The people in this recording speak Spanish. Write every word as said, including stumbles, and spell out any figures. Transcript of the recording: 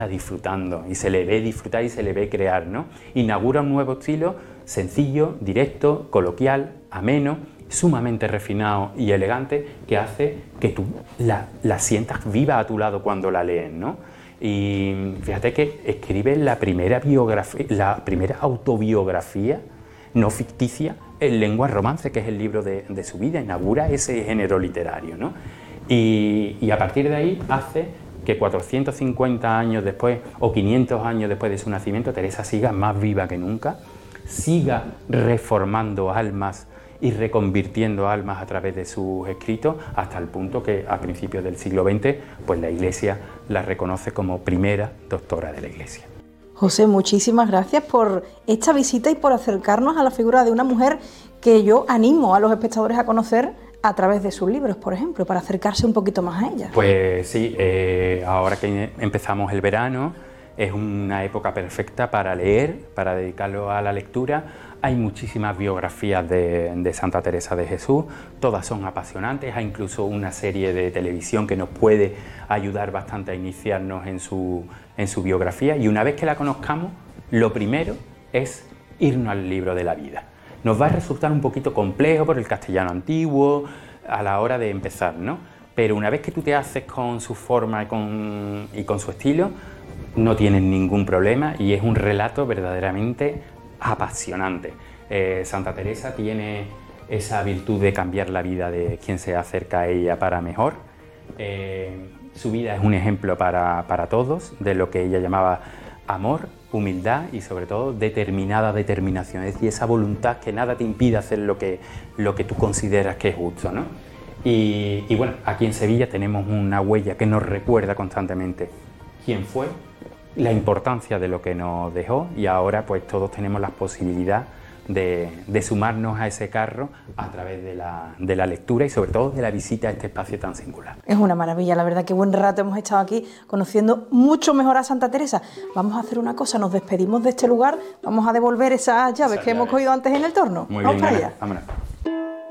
disfrutando y se le ve disfrutar y se le ve crear, ¿no? Inaugura un nuevo estilo sencillo, directo, coloquial, ameno, sumamente refinado y elegante, que hace que tú la, la sientas viva a tu lado cuando la lees, ¿no? Y fíjate que escribe la primera biografía, la primera autobiografía no ficticia en lengua romance, que es el libro de, de su vida, inaugura ese género literario, ¿no? Y, y a partir de ahí hace que cuatrocientos cincuenta años después o quinientos años después de su nacimiento, Teresa siga más viva que nunca, siga reformando almas y reconvirtiendo almas a través de sus escritos, hasta el punto que a principios del siglo veinte pues la Iglesia la reconoce como primera doctora de la Iglesia. José, muchísimas gracias por esta visita y por acercarnos a la figura de una mujer que yo animo a los espectadores a conocer a través de sus libros, por ejemplo, para acercarse un poquito más a ella. Pues sí, eh, ahora que empezamos el verano, es una época perfecta para leer, para dedicarlo a la lectura. Hay muchísimas biografías de, de Santa Teresa de Jesús, todas son apasionantes, hay incluso una serie de televisión que nos puede ayudar bastante a iniciarnos en su, en su biografía, y una vez que la conozcamos, lo primero es irnos al libro de la vida. Nos va a resultar un poquito complejo por el castellano antiguo a la hora de empezar, ¿no? Pero una vez que tú te haces con su forma y con, y con su estilo, no tienes ningún problema y es un relato verdaderamente apasionante. Eh, Santa Teresa tiene esa virtud de cambiar la vida de quien se acerca a ella para mejor. Eh, su vida es un ejemplo para, para todos de lo que ella llamaba amor, humildad y sobre todo determinada determinación, es decir, esa voluntad que nada te impide hacer lo que, lo que tú consideras que es justo, ¿no? Y, y bueno, aquí en Sevilla tenemos una huella que nos recuerda constantemente quién fue, la importancia de lo que nos dejó, y ahora pues todos tenemos la posibilidad de, de sumarnos a ese carro a través de la, de la lectura y sobre todo de la visita a este espacio tan singular. Es una maravilla, la verdad, que buen rato hemos estado aquí conociendo mucho mejor a Santa Teresa. Vamos a hacer una cosa, nos despedimos de este lugar, vamos a devolver esas llaves Esa que llave. hemos cogido antes en el torno. Muy ¿Vamos bien, para allá? Vámonos.